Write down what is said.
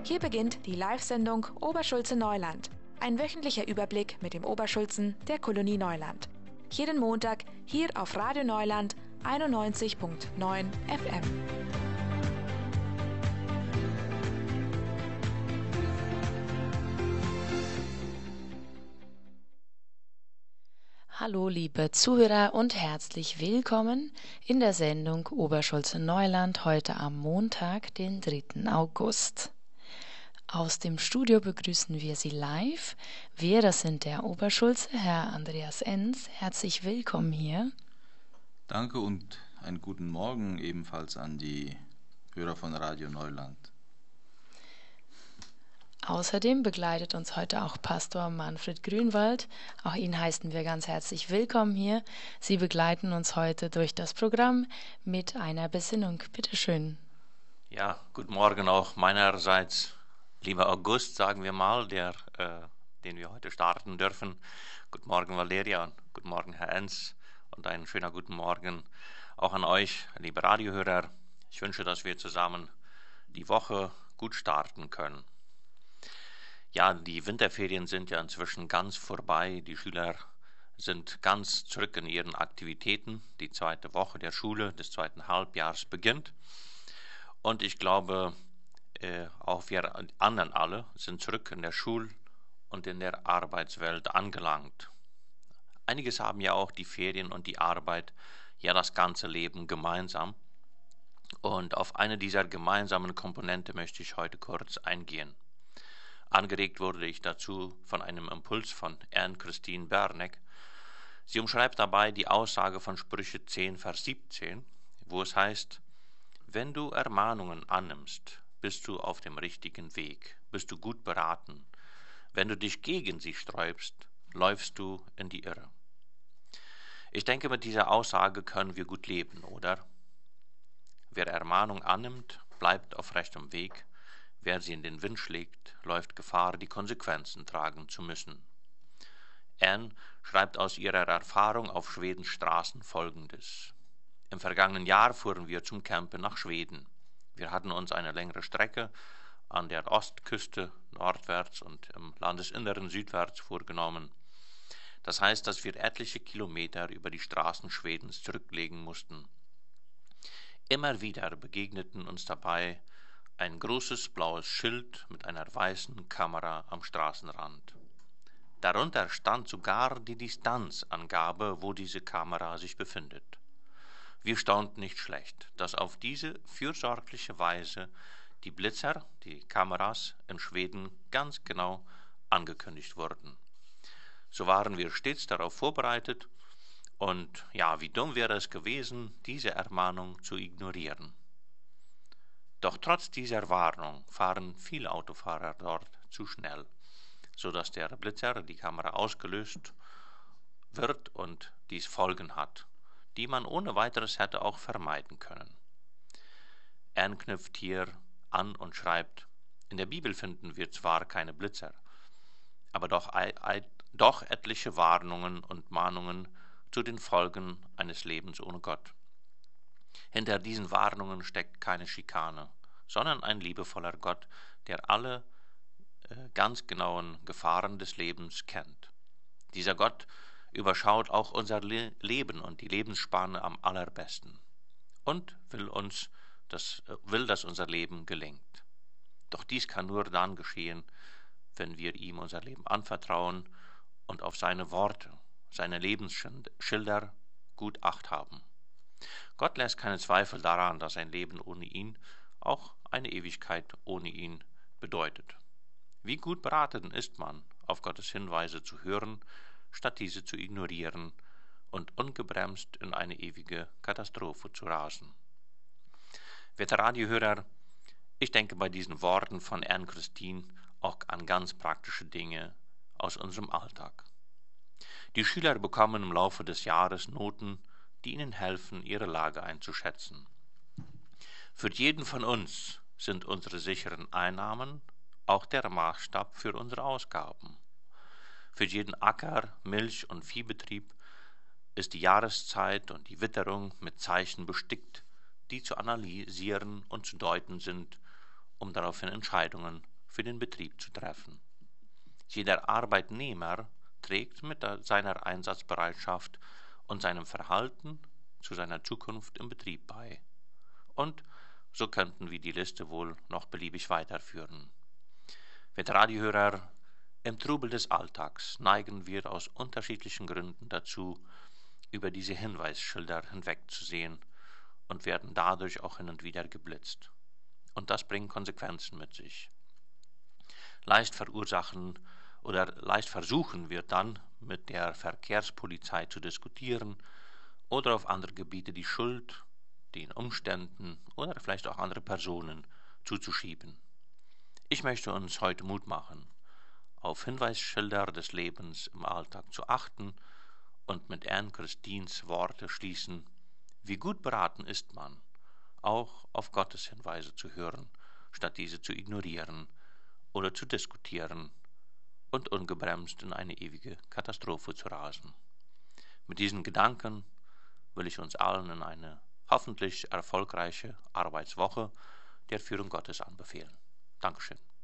Hier beginnt die Live-Sendung Oberschulze Neuland. Ein wöchentlicher Überblick mit dem Oberschulzen der Kolonie Neuland. Jeden Montag hier auf Radio Neuland 91.9 FM. Hallo liebe Zuhörer und herzlich willkommen in der Sendung Oberschulze Neuland heute am Montag, den 3. August. Aus dem Studio begrüßen wir Sie live. Wir, das sind der Oberschulze, Herr Andreas Enz. Herzlich willkommen hier. Danke und einen guten Morgen ebenfalls an die Hörer von Radio Neuland. Außerdem begleitet uns heute auch Pastor Manfred Grünwald. Auch ihn heißen wir ganz herzlich willkommen hier. Sie begleiten uns heute durch das Programm mit einer Besinnung. Bitte schön. Ja, guten Morgen auch meinerseits. Lieber August, sagen wir mal, den wir heute starten dürfen. Guten Morgen, Valeria, und guten Morgen, Herr Enz, und einen schönen guten Morgen auch an euch, liebe Radiohörer. Ich wünsche, dass wir zusammen die Woche gut starten können. Ja, die Winterferien sind ja inzwischen ganz vorbei. Die Schüler sind ganz zurück in ihren Aktivitäten. Die zweite Woche der Schule des zweiten Halbjahres beginnt. Und ich glaube, auch wir anderen alle sind zurück in der Schul- und in der Arbeitswelt angelangt. Einiges haben ja auch die Ferien und die Arbeit ja das ganze Leben gemeinsam. Und auf eine dieser gemeinsamen Komponente möchte ich heute kurz eingehen. Angeregt wurde ich dazu von einem Impuls von Anne-Christine Berneck. Sie umschreibt dabei die Aussage von Sprüche 10, Vers 17, wo es heißt: Wenn du Ermahnungen annimmst, bist du auf dem richtigen Weg, bist du gut beraten. Wenn du dich gegen sie sträubst, läufst du in die Irre. Ich denke, mit dieser Aussage können wir gut leben, oder? Wer Ermahnung annimmt, bleibt auf rechtem Weg. Wer sie in den Wind schlägt, läuft Gefahr, die Konsequenzen tragen zu müssen. Anne schreibt aus ihrer Erfahrung auf Schwedens Straßen Folgendes. Im vergangenen Jahr fuhren wir zum Campen nach Schweden. Wir hatten uns eine längere Strecke an der Ostküste nordwärts und im Landesinneren südwärts vorgenommen. Das heißt, dass wir etliche Kilometer über die Straßen Schwedens zurücklegen mussten. Immer wieder begegneten uns dabei ein großes blaues Schild mit einer weißen Kamera am Straßenrand. Darunter stand sogar die Distanzangabe, wo diese Kamera sich befindet. Wir staunten nicht schlecht, dass auf diese fürsorgliche Weise die Blitzer, die Kameras in Schweden ganz genau angekündigt wurden. So waren wir stets darauf vorbereitet und ja, wie dumm wäre es gewesen, diese Ermahnung zu ignorieren. Doch trotz dieser Warnung fahren viele Autofahrer dort zu schnell, sodass der Blitzer, die Kamera ausgelöst wird und dies Folgen hat, die man ohne weiteres hätte auch vermeiden können. Anne knüpft hier an und schreibt: In der Bibel finden wir zwar keine Blitzer, aber doch etliche Warnungen und Mahnungen zu den Folgen eines Lebens ohne Gott. Hinter diesen Warnungen steckt keine Schikane, sondern ein liebevoller Gott, der alle ganz genauen Gefahren des Lebens kennt. Dieser Gott überschaut auch unser Leben und die Lebensspanne am allerbesten und will, dass unser Leben gelingt. Doch dies kann nur dann geschehen, wenn wir ihm unser Leben anvertrauen und auf seine Worte, seine Lebensschilder gut Acht haben. Gott lässt keinen Zweifel daran, dass ein Leben ohne ihn auch eine Ewigkeit ohne ihn bedeutet. Wie gut beraten ist man, auf Gottes Hinweise zu hören, statt diese zu ignorieren und ungebremst in eine ewige Katastrophe zu rasen. Werte Radiohörer, ich denke bei diesen Worten von Anne-Christine auch an ganz praktische Dinge aus unserem Alltag. Die Schüler bekommen im Laufe des Jahres Noten, die ihnen helfen, ihre Lage einzuschätzen. Für jeden von uns sind unsere sicheren Einnahmen auch der Maßstab für unsere Ausgaben. Für jeden Acker-, Milch- und Viehbetrieb ist die Jahreszeit und die Witterung mit Zeichen bestickt, die zu analysieren und zu deuten sind, um daraufhin Entscheidungen für den Betrieb zu treffen. Jeder Arbeitnehmer trägt mit seiner Einsatzbereitschaft und seinem Verhalten zu seiner Zukunft im Betrieb bei. Und so könnten wir die Liste wohl noch beliebig weiterführen. Werte Radiohörer, im Trubel des Alltags neigen wir aus unterschiedlichen Gründen dazu, über diese Hinweisschilder hinwegzusehen und werden dadurch auch hin und wieder geblitzt. Und das bringt Konsequenzen mit sich. Leicht versuchen wir dann, mit der Verkehrspolizei zu diskutieren oder auf andere Gebiete die Schuld den Umständen oder vielleicht auch andere Personen zuzuschieben. Ich möchte uns heute Mut machen, auf Hinweisschilder des Lebens im Alltag zu achten und mit Anne-Christines Worte schließen: Wie gut beraten ist man, auch auf Gottes Hinweise zu hören, statt diese zu ignorieren oder zu diskutieren und ungebremst in eine ewige Katastrophe zu rasen. Mit diesen Gedanken will ich uns allen in eine hoffentlich erfolgreiche Arbeitswoche der Führung Gottes anbefehlen. Dankeschön.